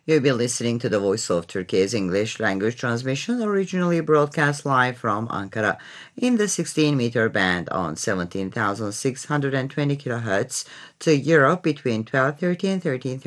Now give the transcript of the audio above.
You'll be listening to the Voice of Turkey's English language transmission, originally broadcast live from Ankara in the 16-meter band on 17,620 kHz to Europe between 12:30 and 13:30